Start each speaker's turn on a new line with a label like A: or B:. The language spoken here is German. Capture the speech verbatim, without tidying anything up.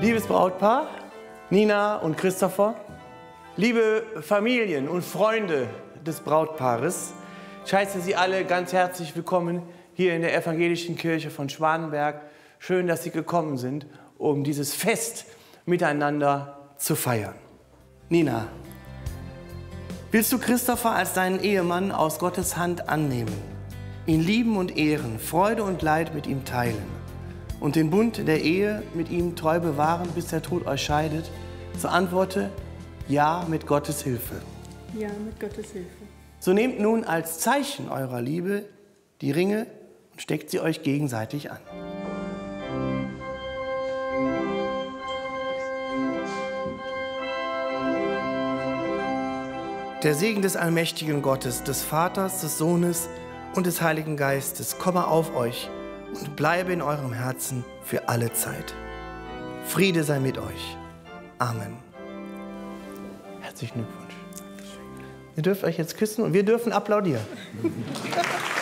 A: Liebes Brautpaar, Nina und Christopher, liebe Familien und Freunde des Brautpaares, ich heiße Sie alle ganz herzlich willkommen hier in der Evangelischen Kirche von Schwanenberg. Schön, dass Sie gekommen sind, um dieses Fest miteinander zu feiern. Nina, willst du Christopher als deinen Ehemann aus Gottes Hand annehmen, ihn lieben und ehren, Freude und Leid mit ihm teilen und den Bund der Ehe mit ihm treu bewahren, bis der Tod euch scheidet? So antworte: Ja, mit Gottes Hilfe.
B: Ja, mit Gottes Hilfe.
A: So nehmt nun als Zeichen eurer Liebe die Ringe und steckt sie euch gegenseitig an. Der Segen des allmächtigen Gottes, des Vaters, des Sohnes und des Heiligen Geistes komme auf euch und bleibe in eurem Herzen für alle Zeit. Friede sei mit euch. Amen. Herzlichen Glückwunsch. Ihr dürft euch jetzt küssen und wir dürfen applaudieren.